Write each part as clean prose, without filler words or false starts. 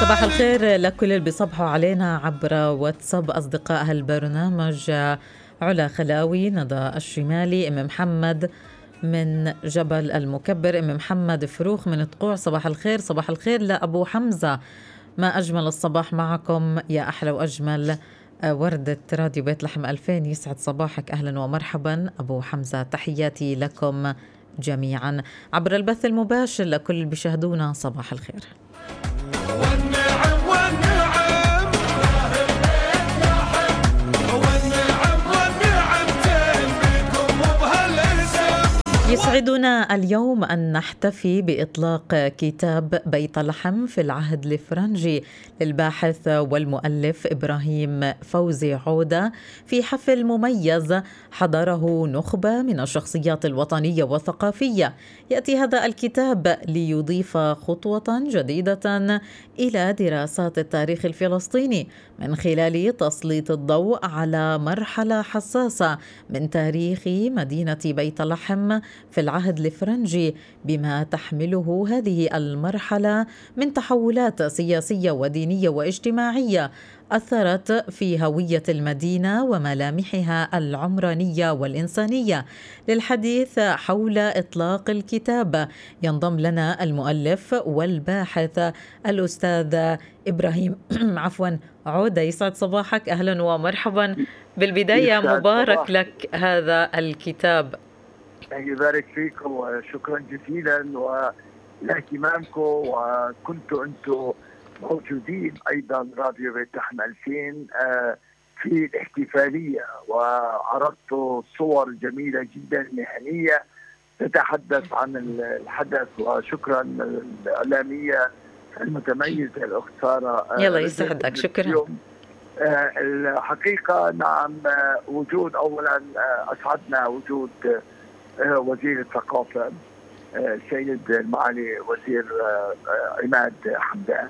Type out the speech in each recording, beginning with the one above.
صباح الخير لكل اللي بيصبحوا علينا عبر واتساب أصدقاء هالبرنامج. علا خلاوي، ندى الشمالي، أم محمد من جبل المكبر، أم محمد فروخ من تقوع. صباح الخير. صباح الخير لأبو حمزة، ما أجمل الصباح معكم يا أحلى وأجمل وردة راديو بيت لحم 2000. يسعد صباحك، أهلا ومرحبا أبو حمزة، تحياتي لكم جميعا عبر البث المباشر لكل اللي بيشاهدونا. صباح الخير. والنعم والنعم بكم وبهالاسم. يسعدنا اليوم أن نحتفي بإطلاق كتاب بيت لحم في العهد الفرنجي للباحث والمؤلف إبراهيم فوزي عودة، في حفل مميز حضره نخبة من الشخصيات الوطنية والثقافية. يأتي هذا الكتاب ليضيف خطوة جديدة إلى دراسات التاريخ الفلسطيني من خلال تسليط الضوء على مرحلة حساسة من تاريخ مدينة بيت لحم في العهد الفرنجي، بما تحمله هذه المرحلة من تحولات سياسية ودينية واجتماعية أثرت في هوية المدينة وملامحها العمرانية والإنسانية. للحديث حول إطلاق الكتاب ينضم لنا المؤلف والباحث الأستاذ إبراهيم عودة. يسعد صباحك، أهلا ومرحبا. بالبداية مبارك لك هذا الكتاب. يبارك فيكم وشكرا جزيلا ولاهتمامكم، وكنتوا انتم موجودين ايضا راديو بيت لحم 2000 في الاحتفاليه، وعرضتوا صور جميله جدا مهنيه تتحدث عن الحدث. وشكرا الاعلاميه المتميزه الاخت ساره. يلا يسعدك، شكرا. الحقيقه نعم، وجود اولا اسعدنا وجود وزير الثقافة السيد المعالي وزير عماد حمدان،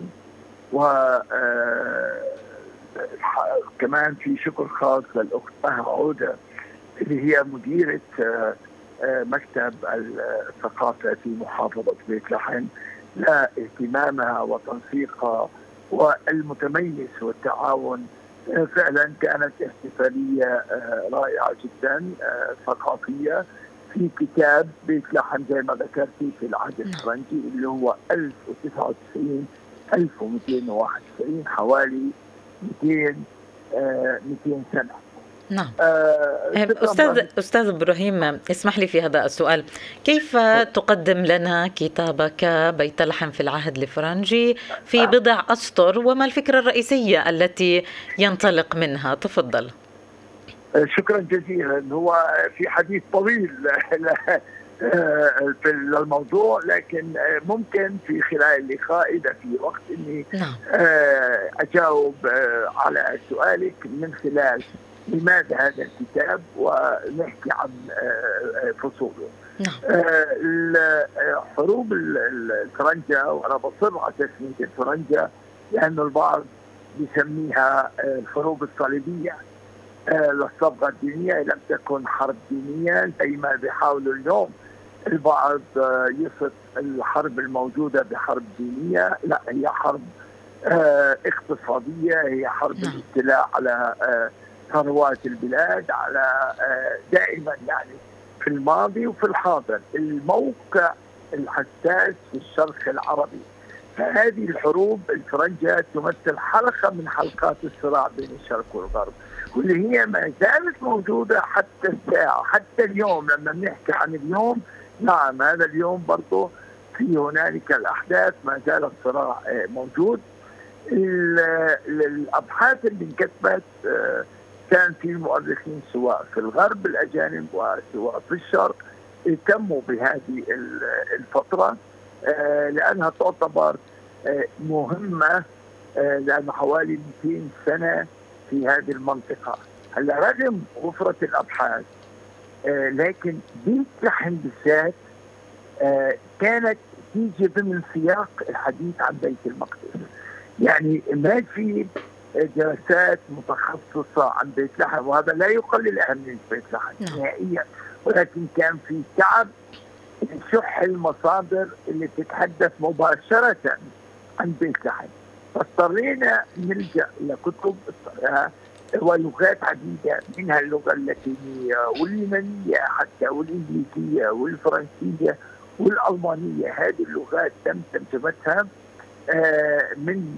وكمان في شكر خاص للأخت مها عودة اللي هي مديرة مكتب الثقافة في محافظة بيت لحم، لاهتمامها وتنسيقها والمتميز والتعاون. فعلا كانت احتفالية رائعة جدا ثقافية في كتاب بيت لحم زي ما ذكرتي في العهد الفرنجي اللي هو 1099 1291، حوالي 200 سنة. نعم. أستاذ إبراهيم، اسمح لي في هذا السؤال، كيف تقدم لنا كتابك بيت لحم في العهد الفرنجي في بضع أسطر، وما الفكرة الرئيسية التي ينطلق منها؟ تفضل. شكرا جزيلا. هو في حديث طويل في الموضوع، لكن ممكن في خلال اللقاء إذا في وقت إني أجاوب على سؤالك من خلال لماذا هذا الكتاب ونحكي عن فصوله. حروب الفرنجة، وأنا بصر على تسمية الفرنجة لأن البعض بيسميها الحروب الصليبية للصبغة الدينية، لم تكن حرب دينية زي ما بيحاولوا اليوم البعض يصف الحرب الموجودة بحرب دينية. لا، هي حرب اقتصادية، هي حرب الاستيلاء على ثروات البلاد، على دائما يعني في الماضي وفي الحاضر الموقع الحساس في الشرق العربي. فهذه الحروب الفرنجة تمثل حلقة من حلقات الصراع بين الشرق والغرب، واللي هي ما زالت موجودة حتى الساعة، حتى اليوم. لما بنحكي عن اليوم، نعم هذا اليوم برضو في هنالك الأحداث، ما زال الصراع موجود. الأبحاث اللي انكتبت كان في مؤرخين سواء في الغرب الأجانب وسواء في الشرق اهتموا بهذه الفترة لأنها تعتبر مهمة، لأن حوالي 200 سنة في هذه المنطقة. هلا رغم وفرة الأبحاث لكن بيت لحم بالذات كانت تيجي ضمن سياق الحديث عن بيت المقدس. يعني ما في دراسات متخصصة عن بيت لحم، وهذا لا يقلل أهمية بيت لحم نهائيا، ولكن كان في تعب شح المصادر اللي تتحدث مباشرة عن بيت لحم. فاضطرينا نلجأ لكتب ولغات عديدة، منها اللغة اللاتينية واليونانية حتى والإنجليزية والفرنسية والألمانية. هذه اللغات تم ترجمتها من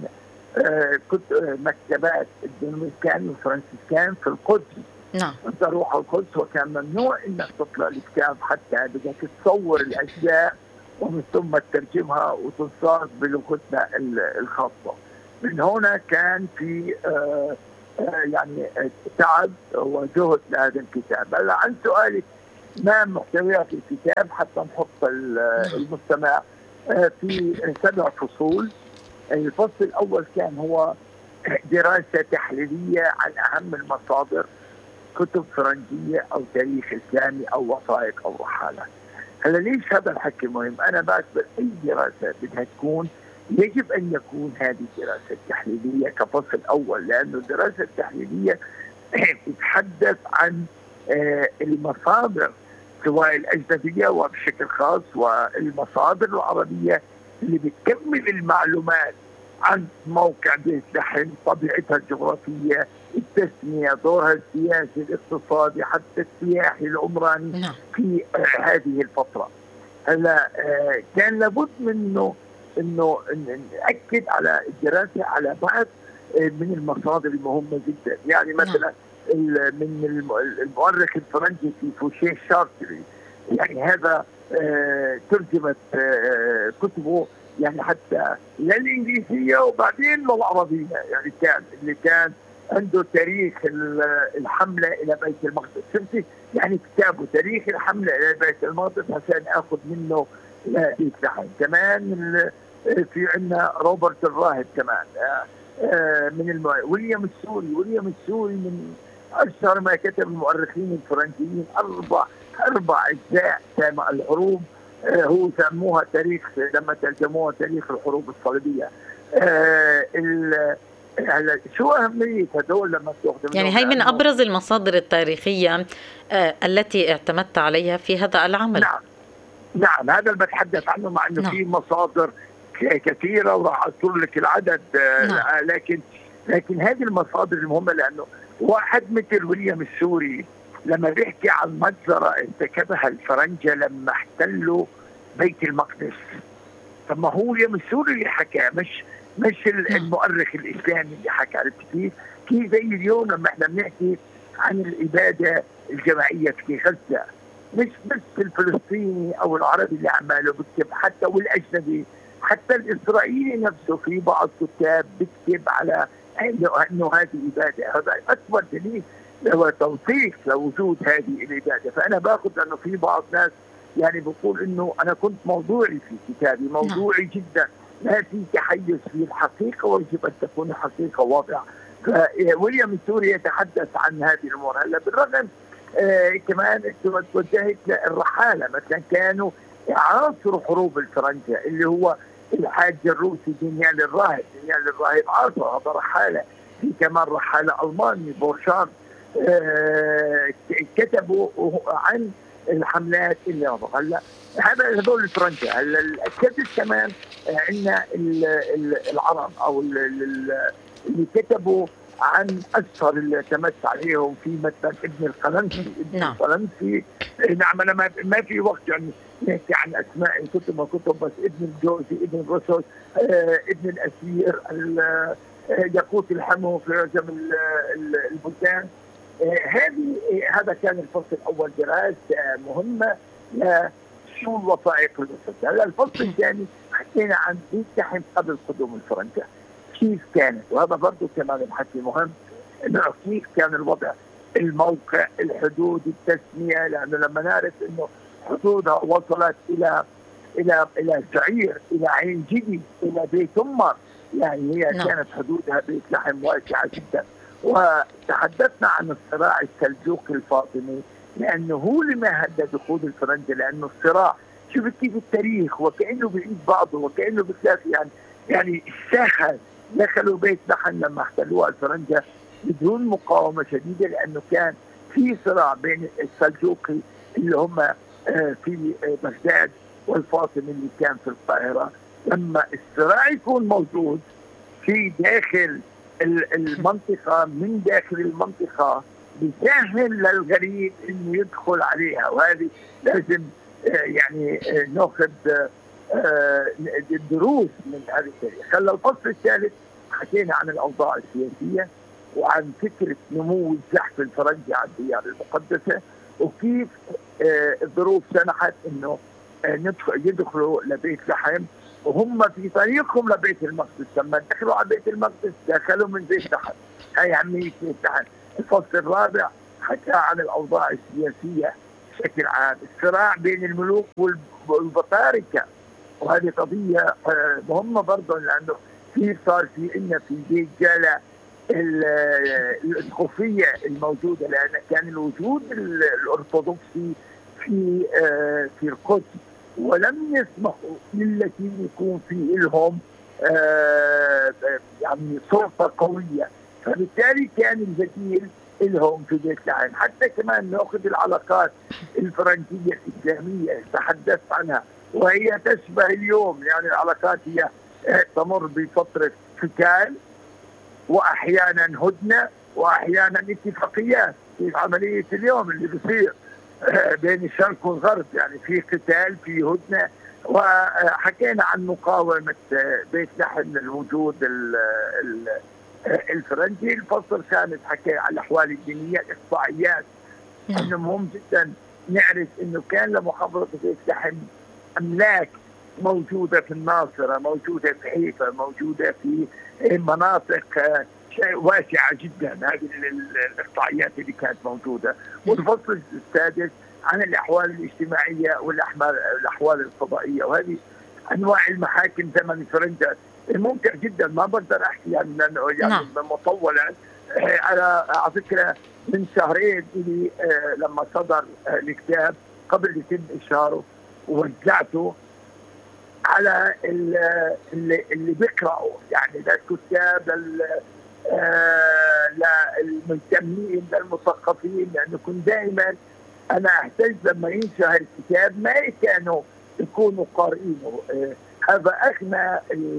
مكتبات الدومينيكان والفرنسيسكان في القدس. نعم. أنت روح القدس وكان ممنوع إنك تطلع الكتاب حتى بدك تصور الأجزاء ومن ثم تترجمها وتنصاغ بلغتنا الخاصة. من هنا كان في يعني تعب وجهد لهذا الكتاب. هلا عن سؤالك ما محتويات الكتاب حتى نحط المستمع في 7 فصول. الفصل الأول كان هو دراسة تحليلية عن أهم المصادر، كتب فرنجية أو تاريخ إسلامي أو وثائق أو رحالة. هلا ليش هذا الحكي مهم؟ أنا بعتبر أي دراسة بدها تكون يجب أن يكون هذه الدراسة التحليلية كفصل أول، لأنه الدراسة التحليلية تتحدث عن المصادر سواء الأجنبية وبشكل خاص والمصادر العربية اللي بتكمل المعلومات عن موقع بيت لحم، طبيعتها الجغرافية، التسمية، دورها السياسي الاقتصادي حتى السياحي العمراني في هذه الفترة. هلا كان لابد منه انه نأكد على الدراسة على بعض من المصادر المهمة جدا. يعني مثلا من المؤرخ الفرنسي في فوشيه شارتري، يعني هذا ترجمت كتبه يعني حتى للإنجليزية وبعدين للعربية. يعني اللي كان عنده تاريخ الحملة إلى بيت المقدس، شفتي يعني كتابه تاريخ الحملة إلى بيت المقدس عشان أخذ منه بيت لحم. كمان في عندنا روبرت الراهب كمان من ويليام السوري من أشهر ما كتب المؤرخين الفرنسيين. أربع أجزاء سامع الحروب، هو سموها تاريخ لما ترجموها تاريخ الحروب الصليبية. شو أهمية هدول لما تأخذ؟ يعني هي من أبرز المصادر التاريخية التي اعتمدت عليها في هذا العمل. نعم هذا اللي بتحدث عنه، مع أنه في مصادر كثيرة وراح أذكر لك العدد. لكن هذه المصادر المهمة، لأنه واحد مثل ويليام السوري لما بيحكي عن مجزرة ارتكبها الفرنجة لما احتلوا بيت المقدس، طب ما هو ويليام السوري اللي حكى، مش المؤرخ الإسلامي اللي حكى. عرفت كيف زي اليوم لما احنا بنحكي عن الإبادة الجماعية في غزة، مش بس الفلسطيني أو العربي اللي عماله بكتب، حتى والأجنبي، حتى الإسرائيلي نفسه في بعض كتاب بكتب على أنه هذه إبادة. هذا أكبر دليل وتوثيق لوجود هذه الإبادة. فأنا باخذ أنه في بعض ناس يعني بقول أنه أنا كنت موضوعي في كتابي، موضوعي جدا، ما في تحيز في الحقيقة ويجب أن تكون الحقيقة واضحة. فويليام السوري يتحدث عن هذه الأمور. هلا بالرغم كمان توجهت للرحالة، مثلا كانوا عاصروا حروب الفرنجة اللي هو الحاج الروسي دانيال الراهب عاصر، هذا رحالة. في كمان رحالة ألماني بورشارد كتبوا عن الحملات اللي هذا. هلا هذول الفرنجة. هلا الكذب كمان عندنا العرب او اللي كتبوا عن اشهر اللي تمس عليهم، في مثلا ابن القلنسي. نعم انا ما في وقت يعني نحكي عن اسماء الكتب بس ابن الجوزي، ابن الرسل، ابن الاسير، ياقوت الحمو في رجم البلدان. هذا كان الفصل الاول، دراسه مهمه شو الوثائق المسجله. هلا الفصل الثاني حكينا عن بيت لحم قبل قدوم الفرنجة كيف كانت، وهذا برضه كمان الحكي مهم، انه كيف كان الوضع، الموقع، الحدود، التسميه، لانه لما نعرف انه حدودها وصلت الى سعير، الى عين جدي، الى بيت امر، يعني هي كانت حدودها بيت لحم واسعه جدا. وتحدثنا عن الصراع السلجوقي الفاطمي، لانه هو اللي مهد دخول الفرنجة، لانه الصراع شوف كيف التاريخ وكانه بعيد بعضه، وكانه بتلاقي يعني الساحه دخلوا بيت لحم لما احتلوها الفرنجة بدون مقاومه شديده، لانه كان في صراع بين السلجوقي اللي هم في بغداد والفاطمي اللي كان في القاهره. لما الصراع يكون موجود في داخل المنطقة، من داخل المنطقة بيسهل للغريب انه يدخل عليها. وهذه لازم يعني ناخذ دروس من هذه التاريخ. هلا الفصل الثالث حكينا عن الاوضاع السياسيه وعن فكره نمو الزحف الفرنسي على الديار المقدسه، وكيف الظروف سمحت انه يدخلوا لبيت لحم، وهم في طريقهم لبيت المقدس لما دخلوا على بيت المقدس دخلوا من بيت لحم. هي أهمية بيت لحم. الفصل الرابع حكى عن الأوضاع السياسية بشكل عام، الصراع بين الملوك والبطاركة، وهذه قضية مهمة برضه، لأنه كيف صار في بيت جالة الاسقفيه الموجوده، لان كان الوجود الارثوذكسي في القدس، ولم يسمحوا للذين يكون في لهم يعني سلطه قويه، فبالتالي كان البديل لهم في بيت لحم. حتى كمان ناخذ العلاقات الفرنسيه الاسلاميه تحدثت عنها، وهي تشبه اليوم، يعني العلاقات هي تمر بفتره قتال واحيانا هدنه واحيانا اتفاقيات، في عمليه اليوم اللي بصير بين الشرق والغرب، يعني في قتال في هدنه. وحكينا عن مقاومه بيت لحم للوجود الفرنسي. الفصل الخامس حكى عن الاحوال الدينيه، الاقطاعيات، انه مهم جدا نعرف انه كان لمحافظه بيت لحم املاك موجوده في الناصره، موجوده في حيفا، موجوده في مناطق واسعه جدا، هذه الاقطاعيات اللي كانت موجوده. والفصل السادس عن الاحوال الاجتماعيه والاحوال القضائيه، وهذه انواع المحاكم زمن فرنسا ممتع جدا، ما بقدر احكي يعني مطولا. انا على فكره من شهرين الي لما صدر الكتاب قبل يتم اشهاره ووزعته على اللي بيقرأوا، يعني للكتاب للمهتمين للمثقفين، لأنه كنت دائما أنا أحتاج لما ينشهر الكتاب ما كانوا يكونوا قارئينه. هذا أغنى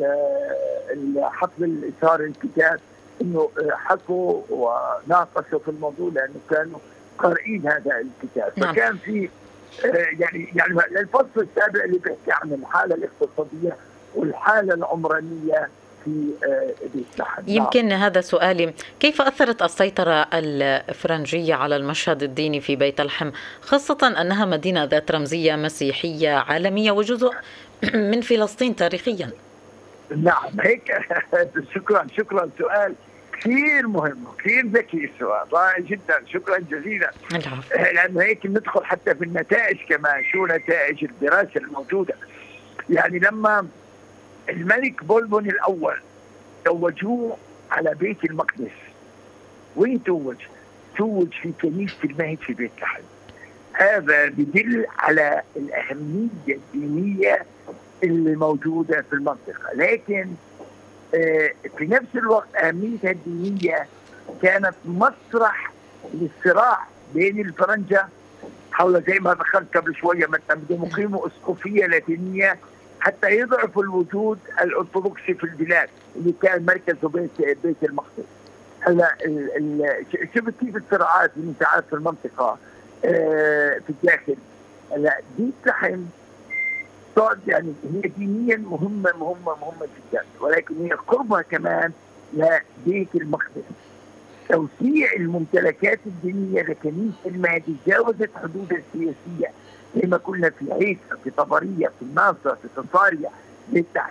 حفل إشهار الكتاب، إنه حكوا وناقشوا في الموضوع لأنه كانوا قارئين هذا الكتاب. فكان في يعني الفصل السابع اللي بيحكي عن الحالة الاقتصادية والحالة العمرانية في بيت لحم. يمكن هذا سؤالي، كيف أثرت السيطرة الفرنجية على المشهد الديني في بيت لحم، خاصة أنها مدينة ذات رمزية مسيحية عالمية وجزء من فلسطين تاريخيا؟ نعم هيك. شكرا سؤال كثير مهم كثير ذكي السؤال، رائع جدا، شكرا جزيلا. لأنه هيك ندخل حتى في النتائج كمان، شو نتائج الدراسة الموجودة. يعني لما الملك بولبون الأول توجوه على بيت المقدس، وين توج في كنيسة المهد في بيت لحم. هذا بدل على الأهمية الدينية اللي موجودة في المنطقة، لكن في نفس الوقت أهميتها الدينية كانت مسرح للصراع بين الفرنجة حول، زي ما ذكرت قبل شوية، مثلا بدهم يقيموا اسقفية لاتينية حتى يضعفوا الوجود الأرثوذكسي في البلاد اللي كان مركزه بيت المقدس. هلا شفت كيف الصراعات والنزاعات في المنطقة في الداخل. هلا بيت لحم يعني هي دينيا مهمة جدا، ولكن هي قربها كمان لبيت المقدس. توسيع الممتلكات الدينية لكنيسة المهدي جاوزت حدودها السياسية، زي ما قلنا في عيسى، في طبرية، في الناصرة، في تصارية، بيت لحم.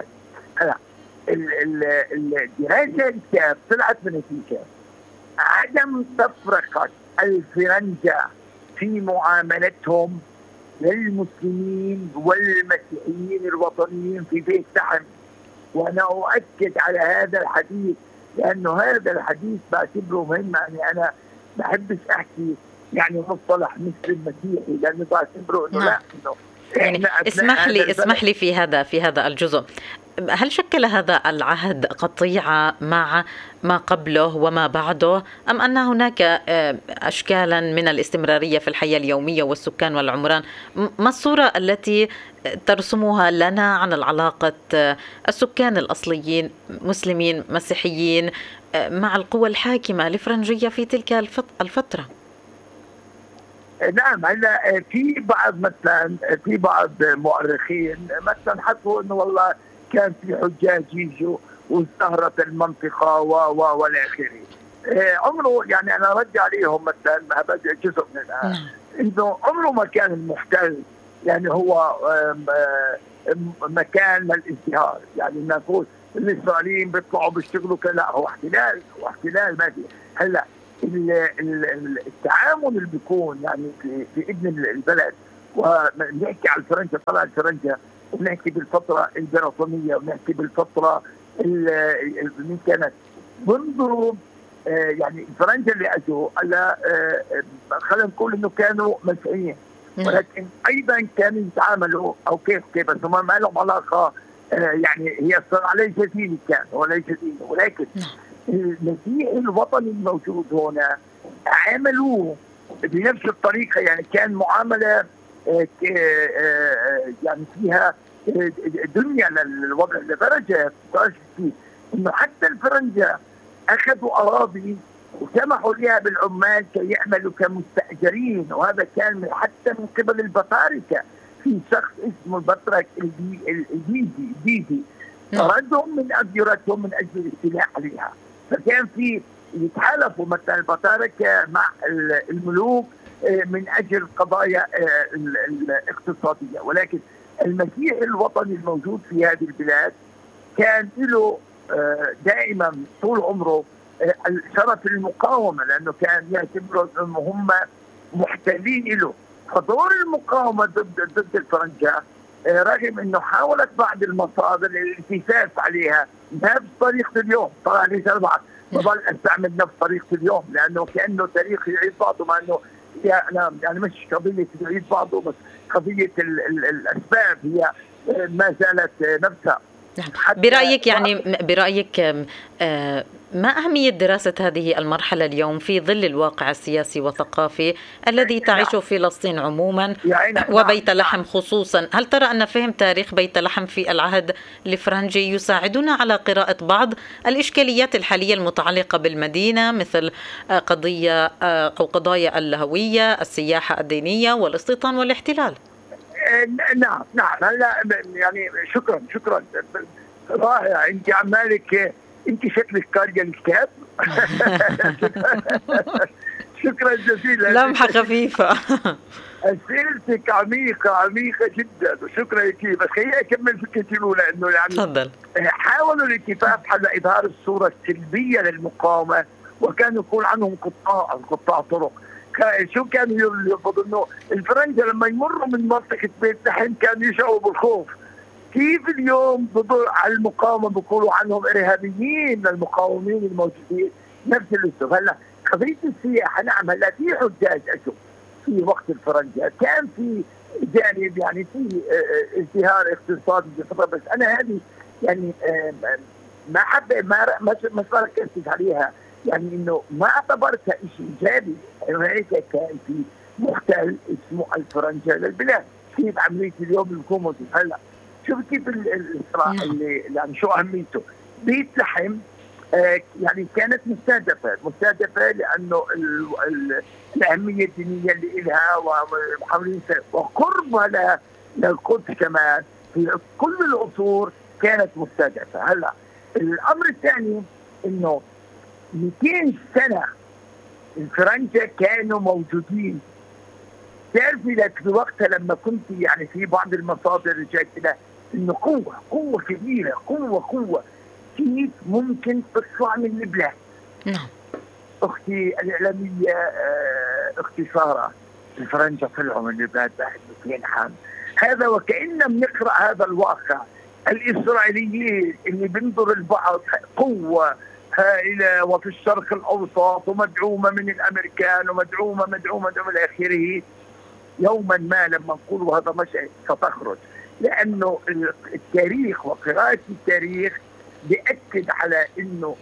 الدراسة الكتاب طلعت بنتيجة عدم تفرقة الفرنجة في معاملتهم للمسلمين والمسيحيين الوطنيين في بيت لحم. وانا اؤكد على هذا الحديث لانه هذا الحديث بعتبره مهم. يعني انا ما بحبش احكي يعني مصطلح مسلم مسيحي، لانه بعتبره انه لا، انه يعني اسمح لي في هذا الجزء، هل شكل هذا العهد قطيعة مع ما قبله وما بعده، أم أن هناك أشكالا من الاستمرارية في الحياة اليومية والسكان والعمران؟ ما الصورة التي ترسموها لنا عن العلاقة السكان الأصليين مسلمين مسيحيين مع القوى الحاكمة الفرنجية في تلك الفترة؟ نعم، هلا في بعض مؤرخين مثلا حكوا انه والله كان في حجاج يجوا وازدهرت المنطقه والى اخره. عمره يعني انا ارجع عليهم مثلا هذا جزء منها انه عمره ما كان المحتل يعني هو مكان للازدهار، يعني نقول الاسرائيليين بيطلعوا بيشتغلوا لا، هو احتلال ما في. هلا التعامل اللي بيكون يعني في ابن البلد، ونحكي على الفرنجة، طلع الفرنجة ونحكي بالفترة البريطانية ونحكي بالفترة اللي كانت منذ يعني الفرنجة اللي اجوا على خلينا نقول انه كانوا مسيحيين، ولكن ايضا كانوا يتعاملوا او كيف بس هم ما لهم علاقة يعني هي صار عليه جديد، كان هو ليس دين، ولكن المسيح الوطني الموجود هنا عاملوه بنفس الطريقه، يعني كان معامله يعني فيها دنيا للوضع لدرجه فيه انه حتى الفرنجه اخذوا اراضي وسمحوا لها بالعمال كي يعملوا كمستاجرين، وهذا كان حتى من قبل البطاركه. في شخص اسمه البطرك الديدي طردهم من أديرتهم من أجل الاستيلاء عليها، فكان في يتحالفوا مثلا البطاركة مع الملوك من أجل القضايا الاقتصادية. ولكن المسيح الوطني الموجود في هذه البلاد كان له دائما طول عمره شرف المقاومة، لأنه كان يعتبروا أنهم هم محتلين له. فدور المقاومة ضد الفرنجة رغم انه حاولت بعض المصادر الالتفاف عليها نفس طريقه اليوم، طبعا ليس البعض بضل استعمل نفس طريقه اليوم لانه كانه تاريخ يعيد بعضه، مع انه يعني مش قضيه يعيد بعضه، بس قضيه الاسباب هي ما زالت نفسها. برأيك ما أهمية دراسة هذه المرحلة اليوم في ظل الواقع السياسي والثقافي الذي تعيشه فلسطين عموما وبيت لحم خصوصا؟ هل ترى أن فهم تاريخ بيت لحم في العهد الفرنجي يساعدنا على قراءة بعض الإشكاليات الحالية المتعلقة بالمدينة، مثل قضايا الهوية، السياحة الدينية والاستيطان والاحتلال؟ نعم هلا يعني شكرا رائع. انت عمالك انت شكلك قارئة الكتاب. شكرا جزيلا، لمحة خفيفة. أسئلتك عميقة جدا وشكرا لك. بس خليني أكمل فكرتي الأولى إنه يعني تفضل. حاولوا الالتفاف على إظهار الصورة السلبية للمقاومة، وكانوا يقول عنهم قطاع طرق. شو كانوا يرفضوا انه الفرنجة لما يمروا من منطقة بيت لحم كانوا يشعروا بالخوف. كيف اليوم بضل على المقاومة بيقولوا عنهم إرهابيين المقاومين الموجودين، نفس الأسلوب. هلا قضية السياحة، نعم هلا في حجاج أجوا في وقت الفرنجة، كان في جانب يعني في ازدهار اقتصادي بفترة، بس أنا هذه يعني ما حبيت ما ركزت عليها، يعني انه ما اعتبرتها شيء ايجابي. هيك كان في محتل اسمه الفرنجة للبلاد. كيف عمليه اليوم الحكومه هلا شوف كيف الصراع اللي يعني شو اهميته. بيت لحم يعني كانت مستهدفه لانه الاهميه الدينيه اللي لها وقربها للقدس كمان في كل العصور كانت مستهدفه. هلا الامر الثاني انه 200 سنة الفرنجة كانوا موجودين. تعرفي لك في وقتها لما كنت يعني في بعض المصادر رجعت لها انه قوة كبيرة، قوة كيف ممكن تطلع من البلاد. نعم اختي الاعلامية اختي سارة، الفرنجة طلعوا من البلاد بعد 200 عام. هذا وكأننا بنقرأ هذا الواقع. الإسرائيليين اللي بينظر البعض قوة هائلة وفي الشرق الأوسط ومدعومة من الأمريكان ومدعومة إلى آخره، يوما ما لما نقول هذا مشهد ستخرج، لأنه التاريخ وقراءة التاريخ بيأكد على أنه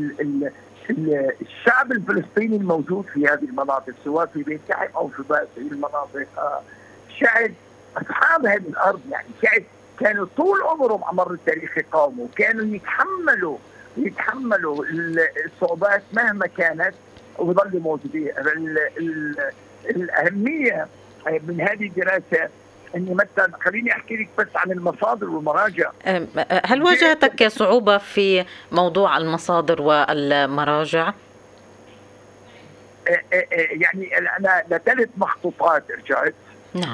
الشعب الفلسطيني الموجود في هذه المناطق سواء في بيت لحم أو في باقي المناطق شعب اصحاب هذه الارض يعني كانوا طول عمرهم على مر التاريخ يقاوموا، كانوا يتحملوا الصعوبات مهما كانت ويظلوا موجودين. الاهميه من هذه الدراسه اني مثلا خليني احكي لك بس عن المصادر والمراجع. هل واجهتك صعوبه في موضوع المصادر والمراجع؟ يعني انا لثلاث مخطوطات رجعت. نعم.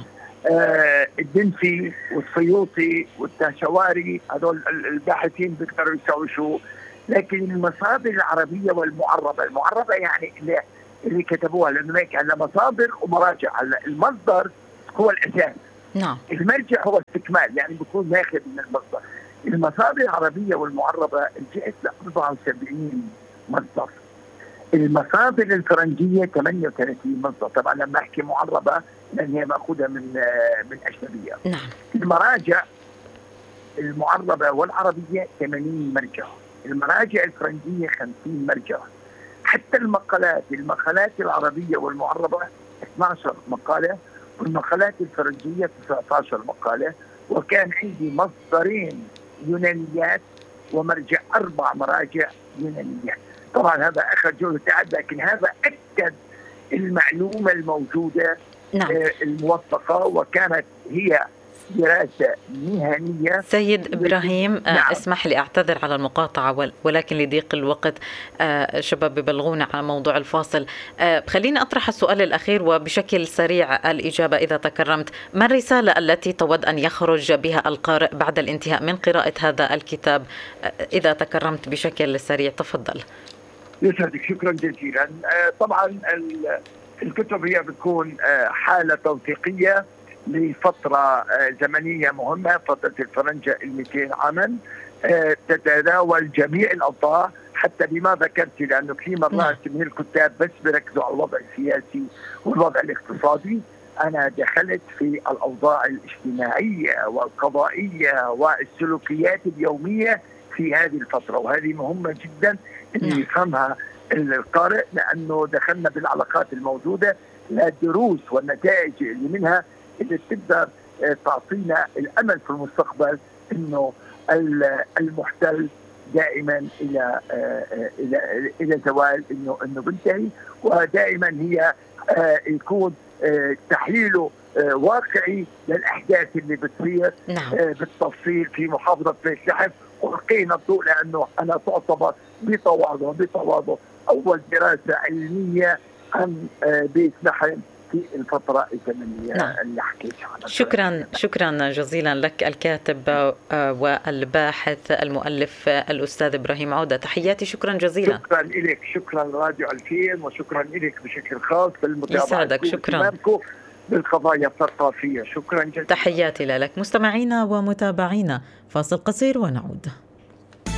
الدنفي والسيوطي والتاشواري، هذول الباحثين بيقدروا يسووا شو، لكن المصادر العربيه المعربه يعني اللي كتبوها، لانه هيك عندنا مصادر ومراجع. المصدر هو الاساس. نعم. المرجع هو استكمال، يعني بيكون ماخذ من المصدر. المصادر العربيه والمعربه جئت ل 74 مصدر. المصادر الفرنجيه 38 مصدر، طبعا لما احكي معربه لان هي ماخوذه من اجنبيه. نعم. المراجع المعربه والعربيه 80 مرجع، المراجع الفرنجيه 50 مرجع. حتى المقالات العربيه والمعربه 12 مقاله، والمقالات الفرنجيه 19 مقاله، وكان عندي مصدرين يونانيات ومرجع 4 مراجع يونانيات. طبعا هذا اخذ جهد تعب، لكن هذا اكد المعلومه الموجوده. نعم. الموثقه، وكانت هي دراسه مهنيه. سيد ابراهيم، نعم. اسمح لي اعتذر على المقاطعه، ولكن لضيق الوقت شباب ببلغونا على موضوع الفاصل. خليني اطرح السؤال الاخير وبشكل سريع الاجابه اذا تكرمت. ما الرساله التي تود ان يخرج بها القارئ بعد الانتهاء من قراءه هذا الكتاب؟ اذا تكرمت بشكل سريع تفضل. يسعدك، شكرا جزيلا. طبعا الكتب هي بتكون حاله توثيقيه لفتره زمنيه مهمه، فتره الفرنجه 200 عاما، تتناول جميع الاوضاع. حتى بما ذكرت، لانه في مرات من الكتاب بس بيركزوا على الوضع السياسي والوضع الاقتصادي، انا دخلت في الاوضاع الاجتماعيه والقضائيه والسلوكيات اليوميه في هذه الفتره، وهذه مهمه جدا ان يفهمها القارئ، لانه دخلنا بالعلاقات الموجوده للدروس والنتائج اللي منها اللي تقدر تعطينا الامل في المستقبل انه المحتل دائما الى زوال، انه بنتهي، ودائما هي يكون تحليله واقعي للاحداث اللي بتصير. نعم. بالتفصيل في محافظه بيت لحم، ولقينا الضوء لانه انا تعتبر بتواضع اول دراسه علميه عن بيت لحم في الفترة الزمنية. نعم. اللي حكيت عنها. شكرا جزيلا لك الكاتب والباحث المؤلف الأستاذ إبراهيم عودة. تحياتي، شكرا جزيلا. شكرا لك، شكرا راديو 2000، وشكرا لك بشكل خاص بالمتابعة. يسعدك، شكرا بالقضايا الثقافية. شكرا جزيلا. تحياتي لك. مستمعينا ومتابعينا، فاصل قصير ونعود.